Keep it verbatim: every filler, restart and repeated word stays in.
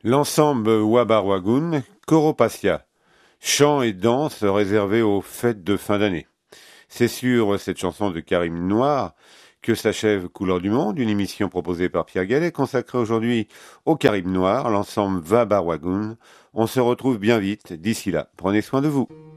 L'ensemble Wabarwagoun, Coropacia, chant et danse réservés aux fêtes de fin d'année. C'est sur cette chanson de Karim Noir que s'achève Couleur du Monde, une émission proposée par Pierre Gallet, consacrée aujourd'hui au Karim Noir, l'ensemble Wabarwagoun. On se retrouve bien vite. D'ici là, prenez soin de vous.